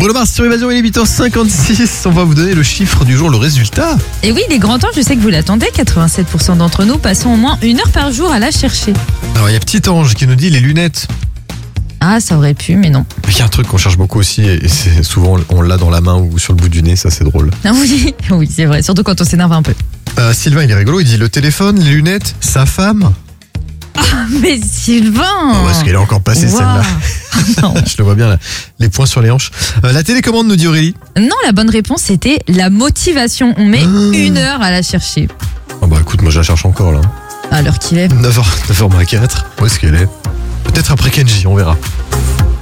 Bruno Mars sur Évasion, il est 8h56. On va vous donner le chiffre du jour, le résultat. Et oui, il est grand temps, je sais que vous l'attendez. 87% d'entre nous passons au moins 1 heure par jour à la chercher. Alors, il y a Petit Ange qui nous dit les lunettes. Ah, ça aurait pu, mais non. Il y a un truc qu'on cherche beaucoup aussi, et c'est souvent on l'a dans la main ou sur le bout du nez, ça c'est drôle. Ah oui, oui, c'est vrai, surtout quand on s'énerve un peu. Sylvain, il est rigolo, il dit le téléphone, les lunettes, sa femme. Mais Sylvain Oh, est-ce qu'elle est encore passée celle-là? Non. Je le vois bien là, les poings sur les hanches. La télécommande, nous dit Aurélie. Non, la bonne réponse c'était la motivation. On met 1 heure à la chercher. Oh bah écoute, moi je la cherche encore là. À l'heure qu'il est. 9h, 9h-4, où est-ce qu'elle est? Peut-être après Kenji, on verra.